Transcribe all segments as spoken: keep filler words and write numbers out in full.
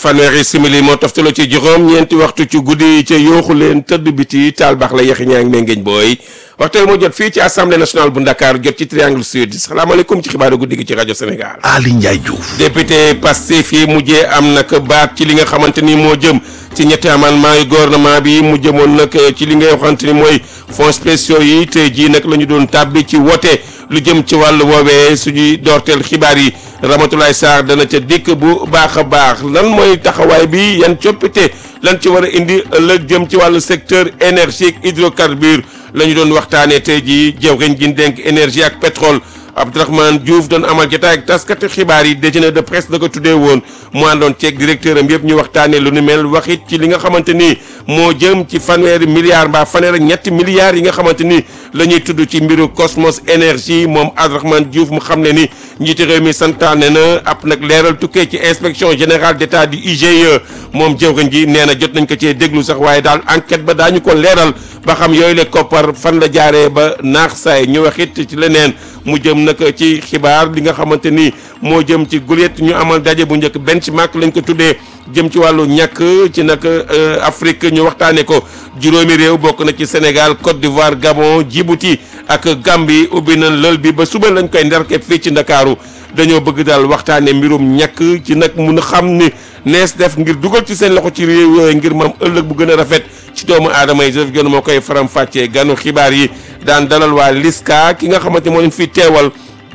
fanweeri simili moo toftaloo ci juróom ñeenti waxtu ci guddi ca yooxu leen tëdd biti taal baax la yaxi ñaa ngi mee ngéej booy waxtu moo jot fii ci assemblée nationale bu Dakar jot ci triangle sud salaamaaleykum ci xibaaru guddi gi ci rajo Sénégal. Ali Ndiaye Diouf. député Pastef yi mujjee am nag baat ci li nga xamante ni moo jëm ci ñetti amendement yu gouvernement bi mu jëmoon nag ci li nga xamante ni mooy fonds spéciaux yi tey jii nag la ñu doon tàbbi ci wote lu jëm ci wàllu woowee suñuy doorteel xibaar yi Ramatoulaye Sarr dana ca dikk bu baax a baax lan mooy taxawaay bi yan coppite lan ci war a indi ëllëg jëm ci wàllu secteur énergique hydrocarbure la ñu doon waxtaanee tey jii jëwriñ gi dénk énergie ak pétrole Abdourahmane Diouf doon amal jotaay ak taskati xibaar yi déjeuner de presse la ko tuddee woon mu àndoon ceeg directeur am yëpp ñu waxtaanee lu ni mel waxit ci li nga xamante ni moo jëm ci fanweeri milliards mbaa fanweer ak ñetti milliards yi nga xamante ni la ñuy tudd ci mbiru Cosmos énergie moom Abdourahmane Diouf mu xam ne ni njiiti réew mi santaane na ab nag leeral tukkee ci inspection générale d'état du I G E moom jëwriñ ji nee na jot nañ ko cee déglu sax waaye daal enquête ba daañu ko leeral ba xam yooyu le koppar fan la jaaree ba naax saay ñu waxit ci leneen mu jëm nag ci xibaar li nga xamante ni moo jëm ci gulet ñu amal daje bu njëkk benchmark lañ ko tuddee jëm ci wàllu ñàkk ci nag Afrique ñu waxtaanee ko juróomi réew bokk na ci Sénégal Côte d'Ivoire Gabon Djibouti ak Gambie ubbi na lël bi ba suba lañ koy ndarkeeb fii ci Ndakaaru dañoo bëgg daal waxtaanee mbirum ñàkk ci nag mun a xam ni nees def ngir dugal ci seen loxo ci réew yooyu ngir mam ëllëg bu gën a rafet ci doomu aadama yi jërëjëf moo koy faram-fàccee ganu xibaar yi daan dalal waa LISCA ki nga xamante moo leen fi teewal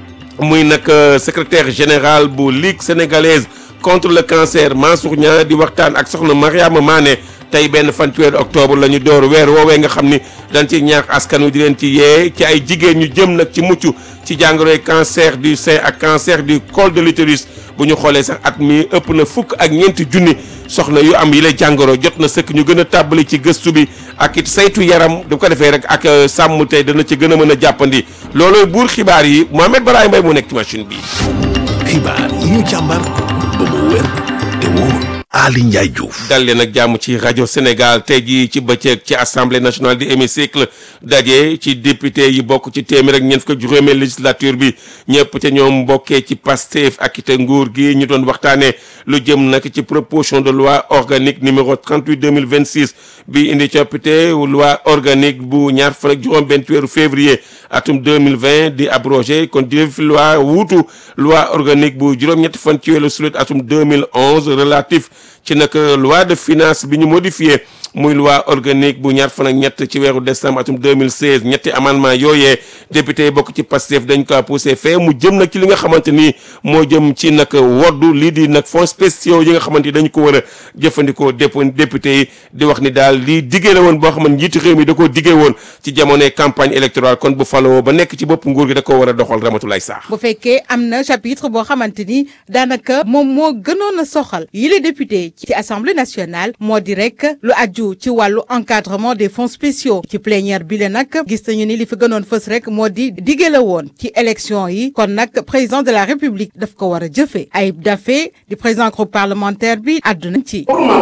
muy nag secrétaire général bu Ligue sénégalaise contre le cancer Mansour Niang di waxtaan ak soxna Mariama Mané tey benn fan ci weeru octobre la ñu door weer woowee nga xam ni dañ ci ñaax askan wi di leen ci yee ci ay jigéen ñu jëm nag ci mucc ci jàngoroy cancer du sein ak cancer du col de l'utérus bu ñu xoolee sax at mi ëpp na fukk ak ñeenti junni soxna yu am yi la jàngoro jot na sëkk ñu gën a tàbbali ci gëstu bi ak it saytu yaram du ko defee rek ak sàmm tey dana ci gën a mën a jàppandi loolooy buur xibaar yi Mohamed Baraye Mbaye mu nekk ci machine bi. xibaar yi ñu càmbar ba mu wér te wóor. Ali Ndiaye Diouf. dal leen ak jàmm ci rajo Sénégal tey jii ci bëccëg ci assemblée nationale di hémicycle daje ci député yi bokk ci téeméer ak ñeent fukk juróomee législature bi ñëpp te ñoom mbokkee ci Pastef ak it nguur gi ñu doon waxtaanee lu jëm nag ci proposition de loi organique numéro trente-huit deux mille vingt-six bi indi coppite loi organique bu ñaar fan ak juróom benn weeru février atum deux mille vingt di abrogé kon di fi loi wuutu loi organique bu juróom-ñetti fan ci weeru sulet atum deux mille onze relatif ci nag loi de finance bi ñu modifié muy loi organique bu ñaar fan ak ñett ci weeru décembre atum deux mille seize ñetti amendement yooyee député yi bokk ci Pastef dañ ko poussé fee mu jëm nag ci li nga xamante ni moo jëm ci nag woddu lii di nag fonds spéciaux yi nga xamante ni dañu ko war a jëfandikoo député yi di wax ni daal lii diggee la woon boo xam ne njiitu réew mi da koo diggee woon ci jamonoy campagne électorale kon bu faloo ba nekk ci bopp nguur gi da koo war a doxal Ramatoulaye Sarr. bu fekkee am na chapitre boo xamante ni daanaka moom moo gënoon a soxal yi les députés ci assemblée nationale moo di rek lu aju ci wàllu encadrement des fonds spéciaux ci plénière bi le nag gis nañu ni li fi gënoon fës rek moo di diggee la woon ci élection yi kon nag président de la république daf ko war a jëfee Ayib Daffé di président groupe parlementaire bi àdduna ci. pour man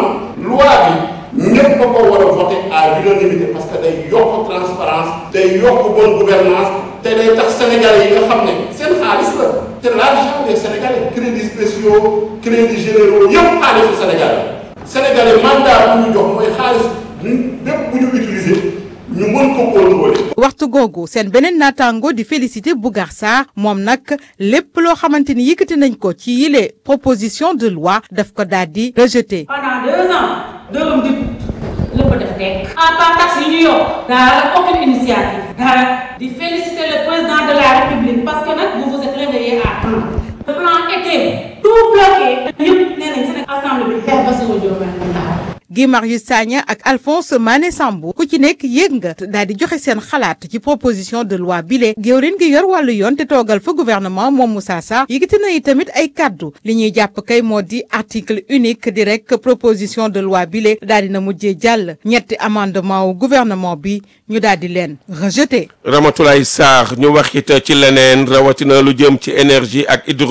loi bi ñëpp ba ko war a voter à l'unanimité parce que day yokk transparence day yokk bonne gouvernance te day tax sénégalais yi nga xam ne seen xaalis la te l'argent des sénégalais crédits spéciaux crédits généraux yëpp xaalisu sénégalais sénégalais mandat bu ñu jox mooy xaalis bépp bu ñu utiliser ñu mën ko contrôler. waxtu googu seen beneen naataango di Félicité Bougar Sarr moom nag lépp loo xamante ni yëkkati nañ ko ci yile proposition de loi daf ko daal di rejeté. pendant deux ans dërëm di lépp def teg en tant taxe yi ñu yokk daal aucune initiative daal di féliciter le président de la République parce que nag vous vous êtes réveillé à temps le plan était tout bloqué yëpp nee nañ seen assemblée bi xeex ba si wa juróom Guy Marius Sagna ak Alphonse Mané Sambou ku ci nekk yéeg nga daal di joxe seen xalaat ci proposition de loi bile géwrin gi yor wàllu yoon te toogal fa gouvernement moom Moussa Sarr yëkkati na tamit ay kaddu li ñuy jàpp kay moo di article unique di rek proposition de loi bile daal di na mujjee jàll ñetti amendement wu gouvernement bi ñu daal di leen rejeté. Ramatoulaye Sarr ñu wax it ci leneen rawatina lu jëm ci énergie ak hydro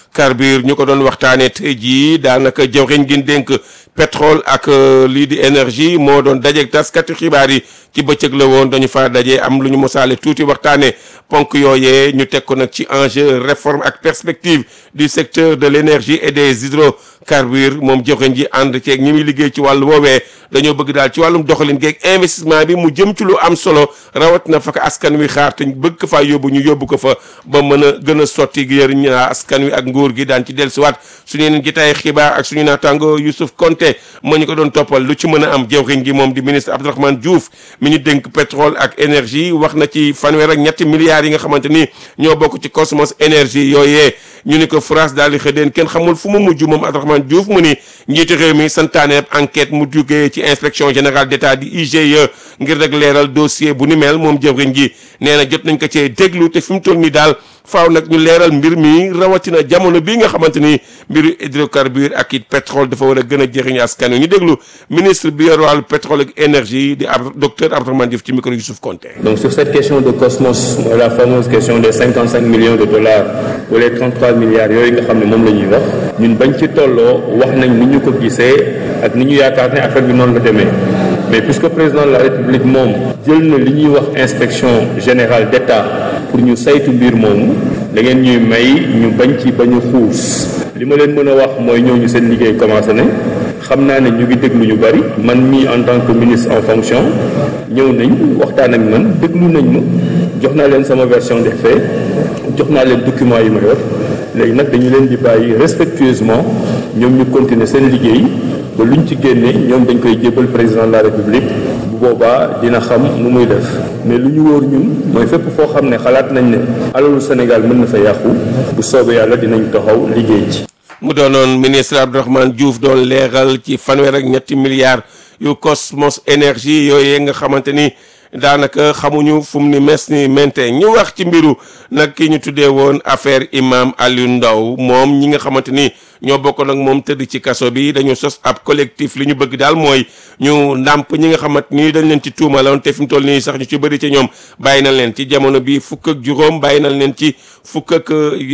hydrocarbures ñu ko doon waxtaanee tey jii daanaka jawriñ gi dénk pétrole ak lii di énergie moo doon dajeeg taskati xibaar yi ci bëccëg la woon dañu faa daje am lu ñu mosaale tuuti waxtaanee ponk yooyee ñu teg ko nag ci enjeu réforme ak perspective du secteur de l'énergie et des hydrocarbures moom jawriñ ji ànd ceeg ñi muy liggéey ci wàllu woowee dañoo bëgg daal ci wàllum doxalin geeg investissement bi mu jëm ci lu am solo rawat na fa ko askan wi xaar te bëgg ko faa yóbbu ñu yóbbu ko fa ba mën a gën a sotti yëriñ askan wi ak nguur gi daan ci dellusiwaat suñu yeneen jotaay xibaar ak suñu naataango Youssouf Konté moo ñu ko doon toppal lu ci mën a am jawriñ gi moom di ministre Abdourahmane Diouf mi ñu dénk pétrole ak énergie wax na ci fanweer ak ñetti milliards yi nga xamante ni ñoo bokk ci Cosmos énergie yooyee ñu ni ko France daal di xëdeen kenn xamul fu mu mujj moom Abdourahmane Diouf mu ni njiitu réew mi santaane enquête mu jugee ci inspection générale d'État di I G E ngir rek leeral dossier bu ni mel moom jawriñ gi nee na jot nañ ko cee déglu te fi mu toll nii daal faaw nag ñu leeral mbir mi rawatina jamono bii nga xamante ni mbiru hydrocarbure ak it pétrole dafa war a gën a jëriñ askan wi ñu déglu ministre bi yor wàllu pétrole ak énergie di ab docteur Abdourahmane Diouf ci micro Youssouf Konté. Donc sur cette question de Cosmos mooy la fameuse question des cinquante cinq millions de dollars ou les trente trois milliards yooyu nga xam ne moom la ñuy wax ñun bañ ci tolloo wax nañ ni ñu ko gisee ak ni ñu yaakaar ne affaire bi noonu la demee mais puisque président de la République moom jël na li ñuy wax inspection générale d'État pour ñu saytu mbir moomu da ngeen ñuy may ñu bañ ci bañ a xuus li ma leen mën a wax mooy ñooñu seen liggéey commencé na xam naa ne ñu ngi déglu ñu bari man mii en tant que ministre en fonction ñëw nañ waxtaan ak man déglu nañ ma jox naa leen sama version des faits jox naa leen documents yi ma yor léegi nag dañu leen di bàyyi respectueusement ñoom ñu continuer seen liggéey ba luñ ci génne ñoom dañ koy jébal président de la République bu boobaa dina xam nu muy def mais lu ñu wóor ñun mooy fépp foo xam ne xalaat nañ ne alalu Sénégal mën na fa yàqu bu soobee yàlla dinañ taxaw liggéey ci. mu doonoon ministre Abdourahmane Diouf doon leeral ci fanweer ak ñetti milliards yu Cosmos énergie yooyu nga xamante ni daanaka xamuñu fu mu ni mes ni mente ñu wax ci mbiru nag ki ñu tuddee woon affaire imam Aliou Ndao moom ñi nga xamante ni ñoo bokkoon ak moom tëdd ci kaso bi dañu sos ab collectif li ñu bëgg daal mooy ñu ndàmp ñi nga xamante ni dañ leen ci tuumaloon te fi mu toll nii sax ñu ci bëri ci ñoom bàyyi na leen ci jamono bi fukk ak juróom bàyyi na leen ci fukk ak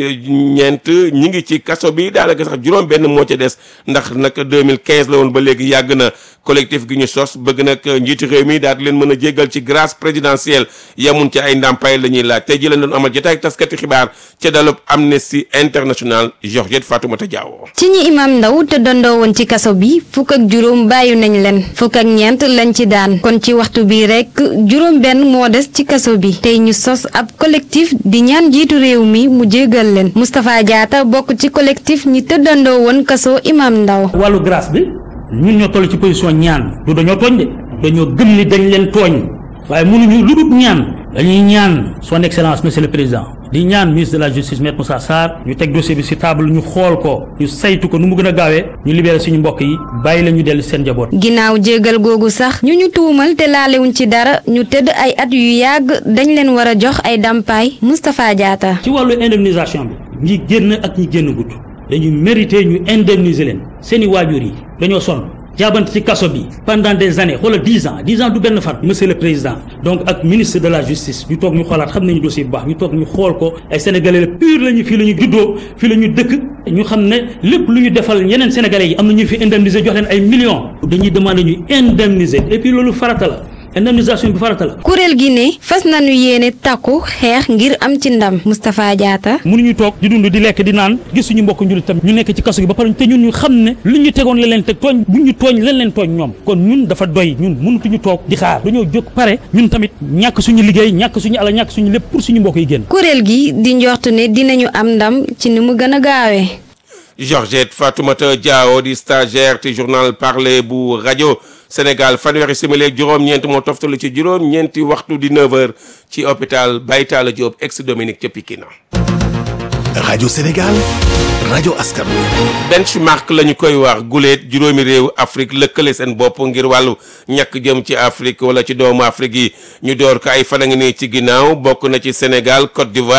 ñeent ñi ngi ci kaso bi daanaka sax juróom benn moo ca des ndax nag deux mille quinze la woon ba léegi yàgg na collectif gi ñu sos bëgg nag njiitu réew mi daal di leen mën a jéggal ci grâce présidentielle yamun ci ay ndàmpaay la ñuy laaj tey ji leen doon amal jotaay ak taskati xibaar ca dalub Amnesty International Georgette Fatoumata Diaw. ci ñi imam Ndao te dondoo woon ci kaso bi fukk ak juróom bàyyi nañ leen fukk ak ñeent lañ ci daan kon ci waxtu bi rek juróom benn moo des ci kaso bi tey ñu sos ab collectif di ñaan jiitu réew mi mu jégal leen Moustapha Diatta bokk ci collectif ñi tëddandoo woon kaso imam Ndao. wàllu grâce bi ñun ñoo toll ci position ñaan du dañoo tooñ de dañoo gëm ni dañ leen tooñ waaye mënuñu lu dul ñaan dañuy ñaan son excellence monsieur le président di ñaan ministre de la justice maître Moussa Sarr ñu teg dossier bi ci table ñu xool ko ñu saytu ko nu mu gën a gaawee ñu libéré suñu mbokk yi bàyyi la ñu dellu seen njaboot. ginnaaw jégal googu sax ñu ñu tuumal te laalewuñ ci dara ñu tëdd ay at yu yàgg dañ leen war a jox ay dàmpaay Moustapha Diatta. ci wàllu indemnisation bi ñi génn ak ñi génn gudd dañu mérité ñu indemniser leen seeni waajur yi dañoo sonn jaabante ci kaso bi pendant des années xoolal dix ans dix ans du benn fan monsieur le président donc ak ministre de la justice ñu toog ñu xoolaat xam nañu dossier bu baax ñu toog ñu xool ko ay sénégalais la pur la ñu fii la ñu juddoo fii la ñu dëkk ñu xam ne lépp lu ñu defal yeneen sénégalais yi am na ñu fi indemniser jox leen ay millions dañuy demander ñu indemniser et puis loolu farata la indemnisation bi farata la. kuréel gi ne fas nañu yéene takku xeex ngir am ci ndam Moustapha Diatta. mënuñu toog di dund di lekk di naan gis suñu mbokk njul tam ñu nekk ci kaso gi ba pare te ñun ñu xam ne lu ñu tegoon la leen teg tooñ bu ñu tooñ leen leen tooñ ñoom kon ñun dafa doy ñun mënutuñu toog di xaar dañoo jóg pare ñun tamit ñàkk suñu liggéey ñàkk suñu ala ñàkk suñu lépp pour suñu mbokk yi génn. kuréel gi di njortu ne dinañu am ndam ci ni mu gën a gaawee. Georgette Fatoumata Diaw di stagiaire ci journal Parler bu rajo Sénégal fanweeri simili ak juróom-ñeent moo toftalu ci juróom-ñeenti waxtu di neuf heures ci hôpital Baye Talla Diop ex Dominique ca Pikine. rajo Sénégal rajo askan wi. benchmark la ñu koy wax guleet juróomi réew Afrique lëkkale seen bopp ngir wàllu ñàkk jëm ci Afrique wala ci doomu Afrique yi ñu door ko ay fan a ngi nii ci ginnaaw bokk na ci Sénégal Côte d'Ivoire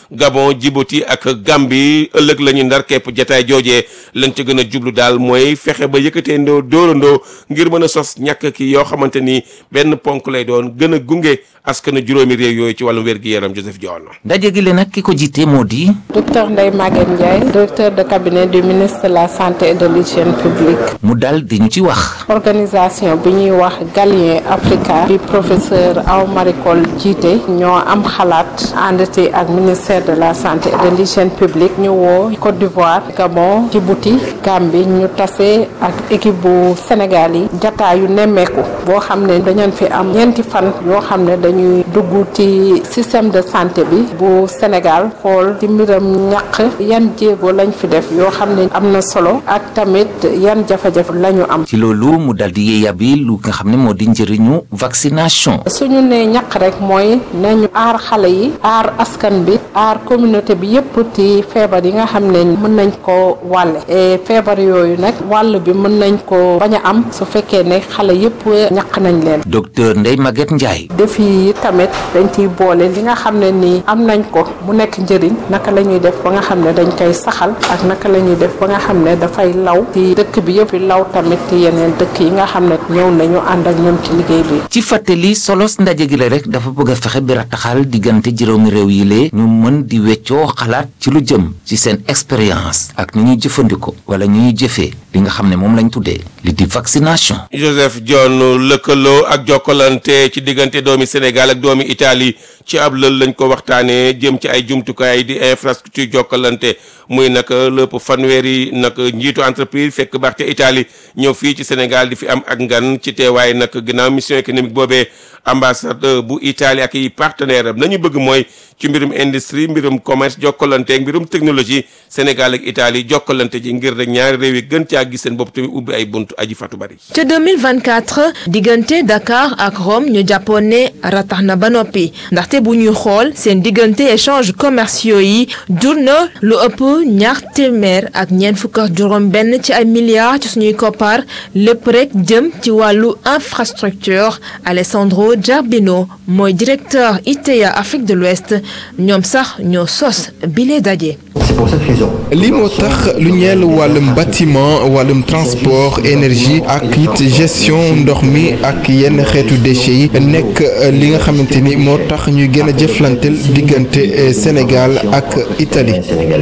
Gabon Djibouti ak Gambie ëllëg la ñu ndar képp jataay joojee lañ ca gën a jublu daal mooy fexe ba yëkkatee ndoo dóorandoo ngir mën a sos ñàkk ki yoo xamante ni benn ponk lay doon gën a gunge askanu juróomi réew yooyu ci wàllum wér-gi-yaram Joseph Dione. ndaje gi nag ki ko jiite moo di. docteur Ndeye Maguette Ndiaye directeur de cabinet du ministre de la santé et de l'hygiène publique. mu dal di ñu ci wax. organisation bi ñuy wax Galien Africa bi professeur Aw Maricol jiite ñoo am xalaat àndati ak ministère de la santé et de l'hygiène publique ñu woo Côte d'Ivoire Gabon Djibouti Gambie ñu tase ak équipe bu Sénégal yi jataayu nemmeeku boo xam ne dañu fi am ñeenti fan yoo xam ne dañuy dugg ci système de santé bi bu Sénégal xool ci mbiram ñàkk yan jéego lañ fi def yoo xam ne am na solo ak tamit yan jafe-jafe la ñu am. ci loolu mu dal di yeeyabi lu nga xam ne moo di njëriñu vaccination. suñu nee ñàkk rek mooy nañu aar xale yi aar askan bi aar communauté bi yépp ci feebar yi nga xam ne mën nañ ko wàlle et feebar yooyu nag wàll bi mën nañ ko bañ a am su fekkee ne xale yépp ñàkk nañ leen. docteur Ndeye Maguette Ndiaye. défi yi tamit dañ ciy boole li nga xam ne nii am nañ ko mu nekk njëriñ naka la ñuy def ba nga xam ne dañ koy saxal ak naka la ñuy def ba nga xam ne dafay law ci dëkk bi yëpp law tamit ci yeneen dëkk yi nga xam ne ñëw nañu ànd ak ñoom ci liggéey bi. ci fàttali solos ndaje gi la rek dafa bëgg a fexe bi rataxal diggante juróomi réew yi lee ñu mën di weccoo xalaat ci lu jëm ci seen expérience ak ni ñuy jëfandikoo wala ñu ñuy jëfee li nga xam ne moom lañ tuddee li di vaccination. Joseph Dione lëkkaloo ak jokkalante ci diggante doomi Sénégal ak doomi Italie ci ab lël lañ ko waxtaanee jëm ci ay jumtukaay di infrastructure jokkalante muy nag lépp fanweeri nag njiitu entreprise fekk baax ca Italie ñëw fii ci Sénégal di fi am ak ngan ci teewaay nag ginnaaw mission économique boobee ambassade bu Italie ak yi partenaire am nañu bëgg mooy ci mbirum industrie mbirum commerce jokkalante ak mbirum technologie Sénégal ak Italie jokkalante ji ngir rek ñaari réew yi gën caa gis seen bopp tamit ubbi ay buntu aji fatu bari. ca deux mille vingt-quatre diggante Dakar ak Rome ñu jàppoon ne ratax na ba noppi ndaxte bu ñuy xool seen diggante échange commerciaux yi jur na lu ëpp ñaar téeméer ak ñeent fukk ak juróom benn ci ay milliards ci suñuy koppar lépp rek jëm ci wàllu infrastructure. Alessandro Giardino mooy directeur I T E A Afrique de l'Ouest ñoom sax ñoo sos bile daje. lii moo tax lu ñeel wàllum bâtiment wàllum transport énergie ak it gestion ndox mi ak yenn xeetu déchets yi nekk li nga xamante ni moo tax ñuy gën a jëflanteel diggante Sénégal ak Italie.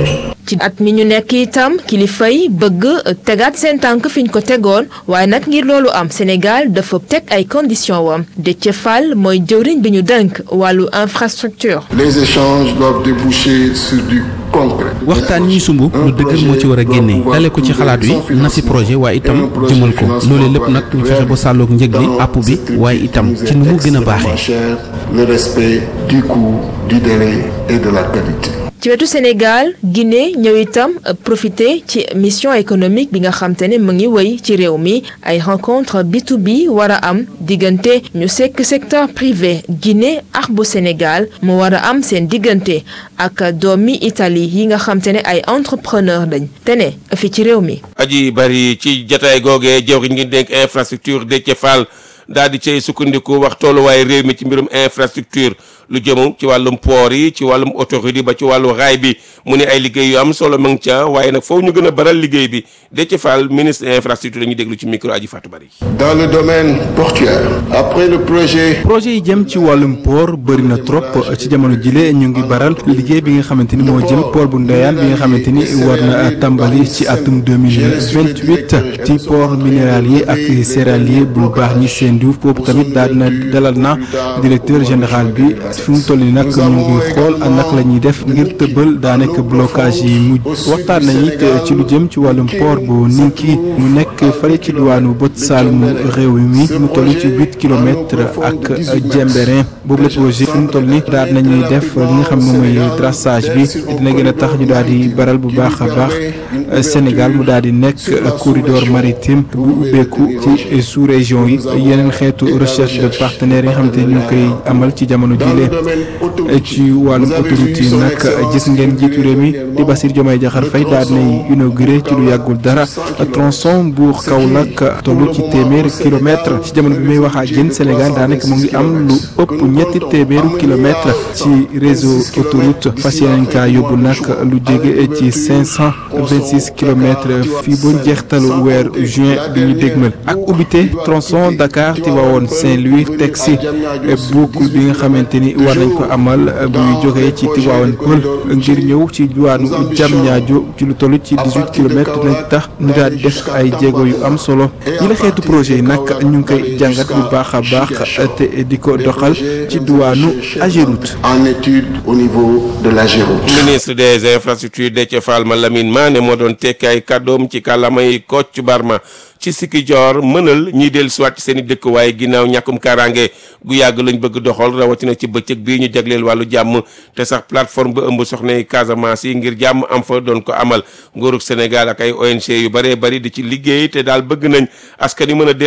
ci at mi ñu nekk itam kilifa yi bëgg tegaat seen tànk fi ñu ko tegoon waaye nag ngir loolu am Sénégal dafa teg ay conditions wam Déthié Fall mooy jëwriñ bi ñu dënk wàllu infrastructure. Les échanges doivent déboucher sur du concret. waxtaan ñuy sumb lu dëgg moo ci war a génnee dale ko ci xalaat wi na si projet waaye itam jëmal ko loolee lépp nag ñu fexe ba sàlloog njëg li àpp bi waaye itam ci nu mu gën a baaxee. Le respect du coût, du délai et de la qualité. ci wetu Sénégal Guinée ñëw itam profité ci mission économique bi nga xam te ne mu ngi wéy ci réew mi ay rencontre B to B war a am diggante ñu sekk secteur privé Guinée ak bu Sénégal mu war a am seen diggante ak doomi Italie yi nga xam te ne ay entrepreneur lañ te ne fi ci réew mi. aji bari ci jotaay googee jawriñ ngi dénk infrastructure Déthié Fall daal di cay sukkandiku wax tolluwaay réew mi ci mbirum infrastructure lu jëm ci wàllum port yi ci wàllum autoroute yi ba ci wàllu raay bi mu ne ay liggéey yu am solo ma ngi ca waaye nag foofu ñu gën a baral liggéey bi Déthié Fall ministre infrastructure la ñuy déglu ci micro aji Fatou Bari. Dans le domaine portuaire après le projet. projet yi jëm ci wàllum port bëri na trop ci jamono jile ñu ngi baral liggéey bi nga xamante ni moo jëm port bu Ndeyaan bi nga xamante ni war na tàmbali ci atum deux mille vingt-huit ci port minéralier ak céréalier bu baax ñi seen Diouf boobu tamit daal na dalal na directeur général bi. fi mu toll nii nag ñu ngi xool naka la ñuy def ngir tëbbal daanaka blocage yi mujj waxtaan nañu it ci lu jëm ci wàllum port bu Ninki mu nekk fële ci diwaanu bët saalumu réew mi mu toll ci huit kilomètres ak Jemberin boobu la projet fi mu toll nii daal nañuy def li nga xam ne mooy traçage bi dina gën a tax ñu daal di baral bu baax a baax Sénégal mu daal di nekk corridor maritime bu ubbeeku ci sous-région yi yeneen xeetu recherche de partenaires yi nga xamante ni ñu ngi koy amal ci jamono jile ci wàllum autoroute yi nag gis ngeen njiitu réew mi di Bassirou Diomaye Diakhar Faye daal nay inauguré ci lu yàggul dara tronçon Mbour Kaolack tollu ci téeméer kilomètre ci jamono bi may wax ak yéen Sénégal daanaka mu ngi am lu ëpp ñetti téeméeru kilomètre ci réseau autoroute fas yéeneen kaa yóbbu nag lu jege ci cinq cent vingt-six kilomètres fii ba njeextalu weer juin bi ñu dégmal ak ubbite tronçon Dakar Tivaouane Saint-Louis teg si boucle bi nga xamante ni war nañ ko amal buy jógee ci Tivaouane Peulh ngir ñëw ci diwaanu Diamniadio ci lu toll ci dix-huit kilomètres nañ tax ñu daal di def ay jéego yu am solo yi la xeetu projet yi nag ñu ngi koy jàngat bu baax a baax te di ko doxal ci diwaanu Ageroute. En étude au niveau de l'Ageroute. Ministre des infrastructures Déthié Fall Malamine Mané moo doon tekki ay kàddoom ci kàllaamay Kocc Barma ci Ziguinchor mënal ñiy dellu siwaat ci seen i dëkk waaye ginnaaw ñàkkum kaaraange gu yàgg lañ bëgg doxal rawatina ci bëccëg bii ñu jagleel wàllu jàmm te sax plateforme ba ëmb soxna yi Casamance yi ngir jàmm am fa doon ko amal nguurug Sénégal ak ay O N G yu bëree bëri di ci liggéey te daal bëgg nañ askan wi mën a